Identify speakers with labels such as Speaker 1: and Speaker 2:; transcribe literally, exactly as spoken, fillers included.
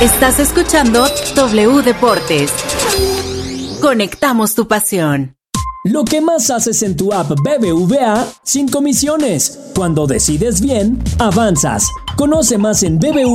Speaker 1: Estás escuchando W Deportes. Conectamos tu pasión.
Speaker 2: Lo que más haces en tu app B B V A sin comisiones. Cuando decides bien, avanzas. Conoce más en B B V A.